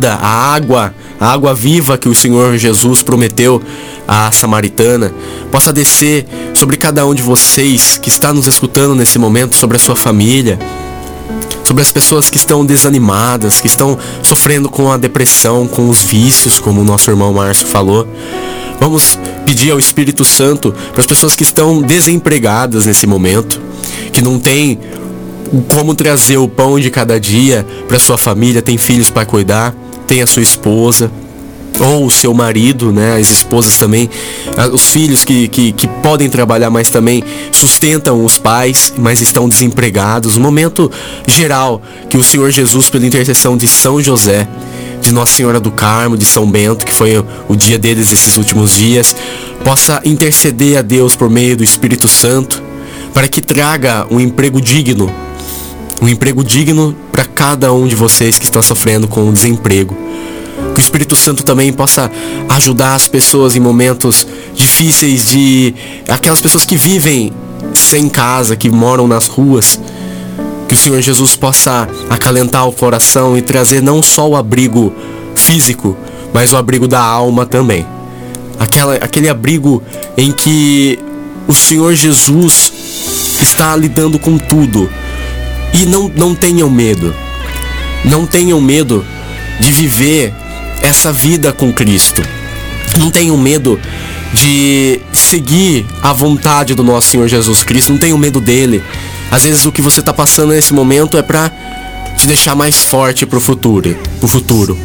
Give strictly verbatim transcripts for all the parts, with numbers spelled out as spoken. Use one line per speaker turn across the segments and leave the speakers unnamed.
vida, a água, a água viva que o Senhor Jesus prometeu à samaritana, possa descer sobre cada um de vocês que está nos escutando nesse momento, sobre a sua família, sobre as pessoas que estão desanimadas, que estão sofrendo com a depressão, com os vícios, como o nosso irmão Márcio falou. Vamos pedir ao Espírito Santo para as pessoas que estão desempregadas nesse momento, que não têm como trazer o pão de cada dia para sua família, tem filhos para cuidar, tem a sua esposa, ou o seu marido, né, as esposas também, os filhos que, que, que podem trabalhar, mas também sustentam os pais, mas estão desempregados. Um momento geral que o Senhor Jesus, pela intercessão de São José, de Nossa Senhora do Carmo, de São Bento, que foi o dia deles esses últimos dias, possa interceder a Deus por meio do Espírito Santo, para que traga um emprego digno, um emprego digno para cada um de vocês que estão sofrendo com o desemprego. Que o Espírito Santo também possa ajudar as pessoas em momentos difíceis, de aquelas pessoas que vivem sem casa, que moram nas ruas. Que o Senhor Jesus possa acalentar o coração e trazer não só o abrigo físico, mas o abrigo da alma também. Aquela, aquele abrigo em que o Senhor Jesus está lidando com tudo. E não, não tenham medo. Não tenham medo de viver essa vida com Cristo. Não tenham medo de seguir a vontade do nosso Senhor Jesus Cristo. Não tenham medo dele. Às vezes o que você está passando nesse momento é para te deixar mais forte para o futuro, pro futuro.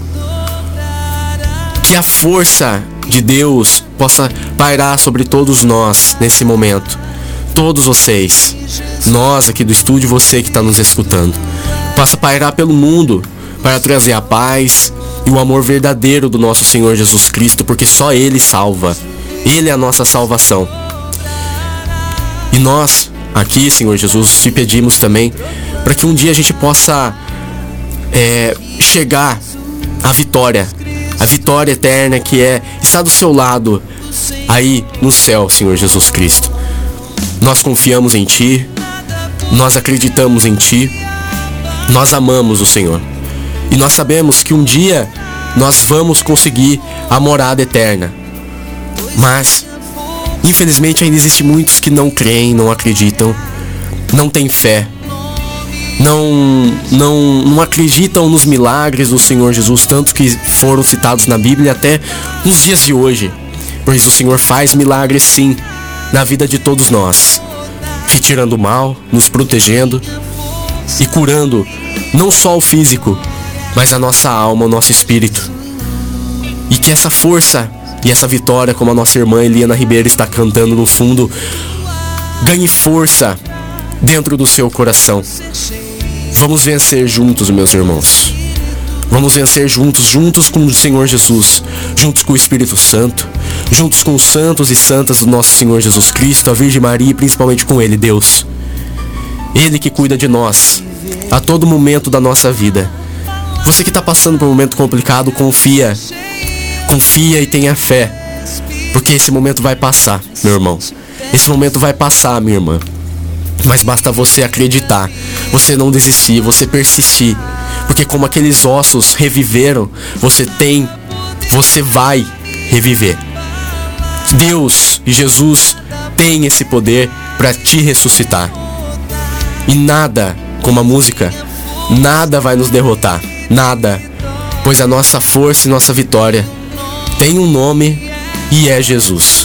Que a força de Deus possa pairar sobre todos nós nesse momento. Todos vocês, nós aqui do estúdio, você que está nos escutando, possa pairar pelo mundo para trazer a paz e o amor verdadeiro do nosso Senhor Jesus Cristo, porque só Ele salva. Ele é a nossa salvação. E nós, aqui, Senhor Jesus, te pedimos também para que um dia a gente possa é, chegar à vitória, a vitória eterna que é estar do seu lado, aí no céu, Senhor Jesus Cristo. Nós confiamos em Ti, nós acreditamos em Ti, nós amamos o Senhor. E nós sabemos que um dia nós vamos conseguir a morada eterna. Mas, infelizmente, ainda existem muitos que não creem, não acreditam, não têm fé, não, não, não acreditam nos milagres do Senhor Jesus, tanto que foram citados na Bíblia até nos dias de hoje. Por isso o Senhor faz milagres sim, na vida de todos nós, retirando o mal, nos protegendo e curando não só o físico, mas a nossa alma, o nosso espírito. E que essa força e essa vitória, como a nossa irmã Eliana Ribeiro está cantando no fundo, ganhe força dentro do seu coração. Vamos vencer juntos, meus irmãos. Vamos vencer juntos, juntos com o Senhor Jesus, juntos com o Espírito Santo, juntos com os santos e santas do nosso Senhor Jesus Cristo, a Virgem Maria e principalmente com Ele, Deus. Ele que cuida de nós a todo momento da nossa vida. Você que está passando por um momento complicado, confia. Confia e tenha fé, porque esse momento vai passar, meu irmão. Esse momento vai passar, minha irmã. Mas basta você acreditar, você não desistir, você persistir. Porque como aqueles ossos reviveram, você tem, você vai reviver. Deus e Jesus têm esse poder para te ressuscitar. E nada, como a música, nada vai nos derrotar. Nada. Pois a nossa força e nossa vitória tem um nome e é Jesus.